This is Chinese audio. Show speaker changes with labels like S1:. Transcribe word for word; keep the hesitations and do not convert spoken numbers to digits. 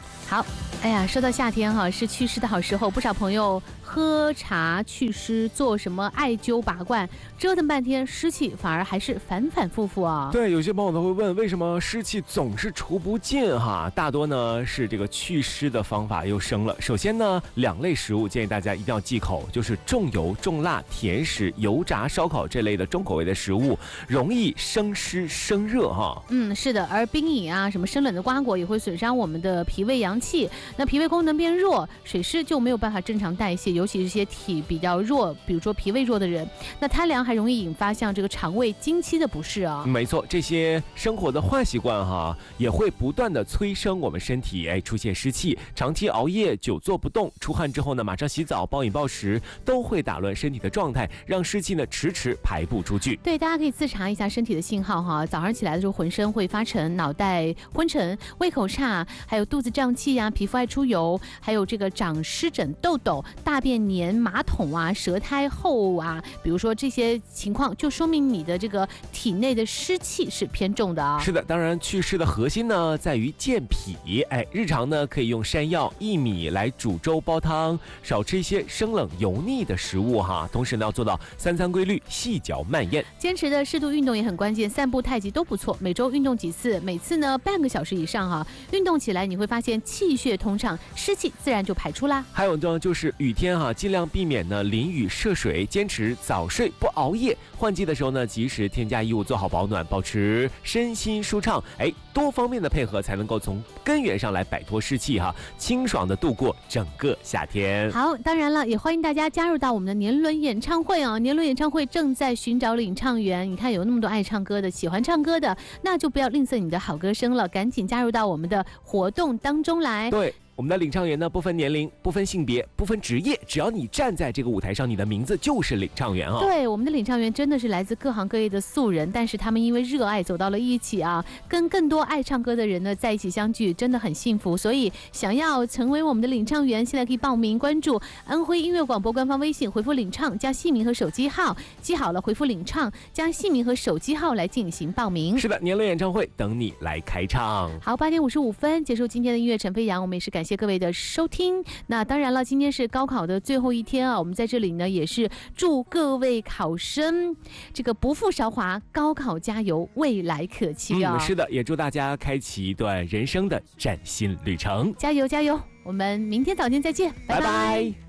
S1: 好，哎呀，说到夏天哈，是祛湿的好时候，不少朋友喝茶祛湿，做什么艾灸拔罐，折腾半天，湿气反而还是反反复复啊。
S2: 对，有些朋友都会问，为什么湿气总是除不尽哈？大多呢是这个祛湿的方法又生了。首先呢，两类食物建议大家一定要忌口，就是重油、重辣、甜食、油炸、烧烤这类的重口味的食物，容易生湿生热哈。
S1: 嗯，是的，而冰饮啊，什么生冷的瓜果也会损伤我们的脾胃阳气，那脾胃功能变弱，水湿就没有办法正常代谢，尤其是些体比较弱，比如说脾胃弱的人，那贪凉还容易引发像这个肠胃经期的不适啊。
S2: 没错，这些生活的坏习惯哈，也会不断的催生我们身体哎出现湿气，长期熬夜、久坐不动、出汗之后呢，马上洗澡、暴饮暴食，都会打乱身体的状态，让湿气呢迟迟排不出去。
S1: 对，大家可以自查一下身体的信号哈。早上起来的时候，浑身会发沉，脑袋昏沉，胃口差，还有肚子胀气呀、啊，皮肤爱出油，还有这个长湿疹、痘痘、大便粘马桶啊、舌苔厚啊，比如说这些情况，就说明你的这个体内的湿气是偏重的啊。
S2: 是的，当然祛湿的核心呢在于健脾，哎，日常呢可以用山药、薏米来煮粥煲汤，少吃一些生冷油腻的食物哈。同时呢要做到三餐规律，细嚼慢咽。
S1: 坚持的适度运动也很关键，散步、太极都不错，每周运动几次，每次呢半个小时以上哈。运动起来你会发现气血通畅，湿气自然就排出啦。
S2: 还有呢就是雨天哈，尽量避免呢淋雨涉水，坚持早睡不熬夜。换季的时候呢，及时添加衣物，做好保暖，保持身心舒畅。哎，多方面的配合才能够从根源上来摆脱湿气哈，清爽的度过整个夏天。
S1: 好，当然了，也欢迎大家加入到我们的年轮演唱会啊！年轮演唱会正在寻找领唱员，你看有那么多爱唱歌的、喜欢唱歌的，那就不要吝啬你的好歌声了，赶紧加入到我们的活动当中来。
S2: 对。我们的领唱员呢，不分年龄、不分性别、不分职业，只要你站在这个舞台上，你的名字就是领唱员啊！
S1: 对，我们的领唱员真的是来自各行各业的素人，但是他们因为热爱走到了一起啊，跟更多爱唱歌的人呢在一起相聚，真的很幸福。所以想要成为我们的领唱员，现在可以报名，关注安徽音乐广播官方微信，回复领唱加姓名和手机号，记好了，回复领唱加姓名和手机号来进行报名。
S2: 是的，年轮演唱会等你来开唱。
S1: 好，八点五十五分结束今天的音乐陈飞扬，我们也是感谢各位的收听。那当然了，今天是高考的最后一天啊，我们在这里呢也是祝各位考生这个不负韶华，高考加油，未来可期啊！
S2: 嗯，是的，也祝大家开启一段人生的崭新旅程，
S1: 加油加油！我们明天早间再见，拜拜。拜拜。